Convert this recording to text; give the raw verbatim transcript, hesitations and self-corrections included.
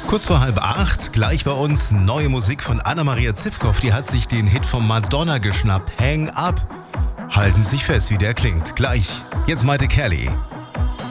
Kurz vor halb acht, gleich bei uns neue Musik von Anna-Maria Zivkow. Die hat sich den Hit von Madonna geschnappt. Hang Up. Halten Sie sich fest, wie der klingt. Gleich. Jetzt Maite Kelly.